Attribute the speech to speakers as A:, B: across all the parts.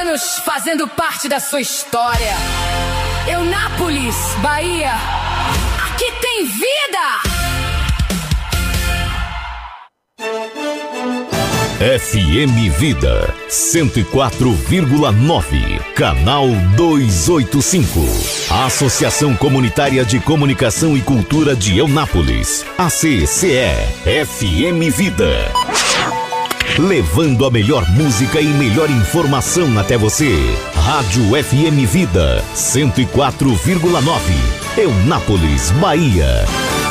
A: anos fazendo parte da sua história. Eunápolis, Bahia, aqui tem vida!
B: FM Vida 104,9, canal 285. Associação Comunitária de Comunicação e Cultura de Eunápolis, ACCE, FM Vida. Levando a melhor música e melhor informação até você. Rádio FM Vida 104,9, Eunápolis, Bahia.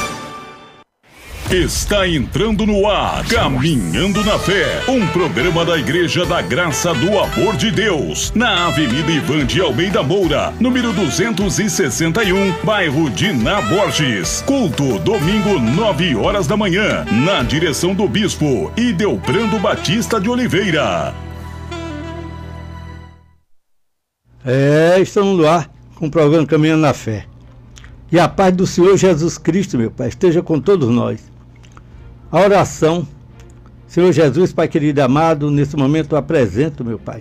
B: Está entrando no ar Caminhando na Fé, um programa da Igreja da Graça do Amor de Deus, na Avenida Ivan de Almeida Moura, número 261, bairro Diná Borges. Culto, domingo, 9 horas da manhã, na direção do Bispo Idelbrando Batista de Oliveira.
C: Estamos no ar com o programa Caminhando na Fé. E a paz do Senhor Jesus Cristo, meu Pai, esteja com todos nós. A oração, Senhor Jesus, Pai querido e amado, nesse momento eu apresento, meu Pai,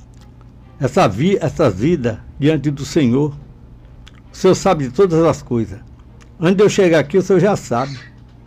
C: essa vida diante do Senhor. O Senhor sabe de todas as coisas. Antes de eu chegar aqui, o Senhor já sabe.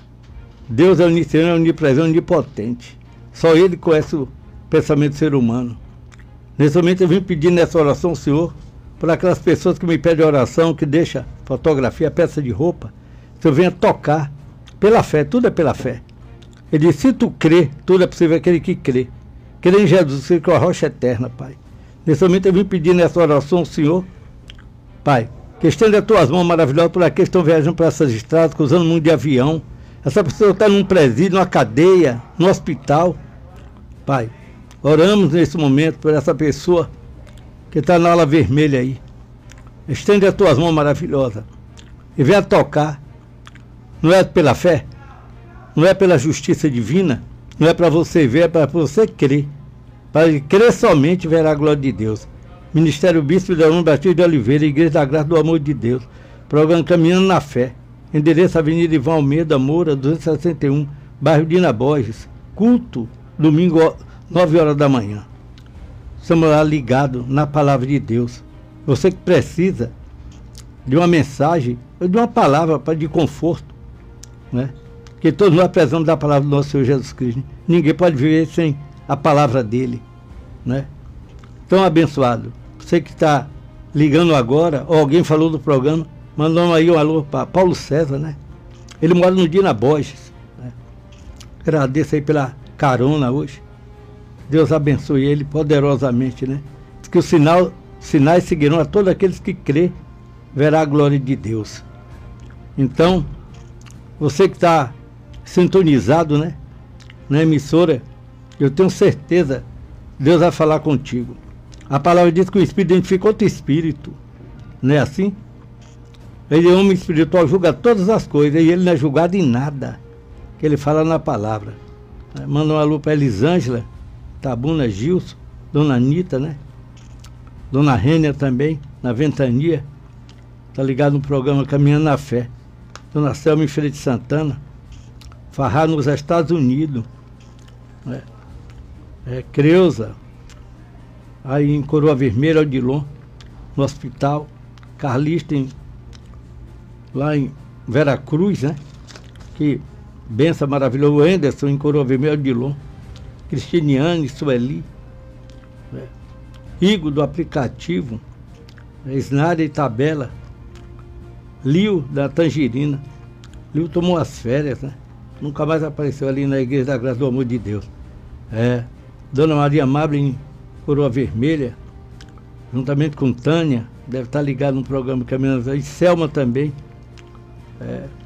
C: Deus é onisciente, onipresente, onipotente. Só Ele conhece o pensamento do ser humano. Nesse momento eu vim pedir nessa oração, Senhor, por aquelas pessoas que me pedem oração, que deixam fotografia, peça de roupa, que eu venha tocar pela fé, tudo é pela fé. Ele diz, se tu crê, tudo é possível aquele que crê. Crê em Jesus, que é a rocha eterna, Pai. Nesse momento eu vim pedir nessa oração, Senhor, Pai, que estenda as tuas mãos maravilhosas por aqueles que estão viajando por essas estradas, cruzando o mundo de avião. Essa pessoa está num presídio, numa cadeia, no hospital. Pai, oramos nesse momento por essa pessoa que está na ala vermelha aí. Estende as tuas mãos maravilhosas e venha tocar. Não é pela fé, não é pela justiça divina, não é para você ver, é para você crer. Para crer somente verá a glória de Deus. Ministério Bispo Idelbrando Batista de Oliveira, Igreja da Graça do Amor de Deus. Programa Caminhando na Fé. Endereço Avenida Ivan Almeida Moura, 261, bairro Diná Borges. Culto, domingo, 9 horas da manhã. Estamos lá ligados na palavra de Deus. Você que precisa de uma mensagem, ou de uma palavra de conforto, né? Que todos nós precisamos da palavra do nosso Senhor Jesus Cristo. Ninguém pode viver sem a palavra dele, né? Tão abençoado. Você que está ligando agora, ou alguém falou do programa, mandou aí um alô para Paulo César, né? Ele mora no Diná Borges, né? Agradeço aí pela carona hoje. Deus abençoe ele poderosamente, né? Diz que os sinais seguirão a todos aqueles que crê, verá a glória de Deus. Então, você que está sintonizado, né, na emissora, eu tenho certeza que Deus vai falar contigo. A palavra diz que o Espírito identifica outro Espírito, não é assim? Ele é homem espiritual, julga todas as coisas, e ele não é julgado em nada, que ele fala na palavra. Manda um alô para Elisângela, Tabuna, Gilson, Dona Anitta, né? Dona Rênia também, na Ventania, está ligado no programa Caminhando na Fé. Dona Selma em Feira de Santana, Farrá nos Estados Unidos, né? Creuza, aí em Coroa Vermelha, Odilon, no hospital, Carlista lá em Veracruz, né? Que benção maravilhosa, o Anderson em Coroa Vermelha, Odilon, Cristiniane, Sueli, né? Igor do aplicativo, Isnária e Tabela, Lio da Tangerina. Lio tomou as férias, né? Nunca mais apareceu ali na Igreja da Graça do Amor de Deus. Dona Maria Amável em Coroa Vermelha, juntamente com Tânia, deve estar ligado no programa Caminhando, e Selma também.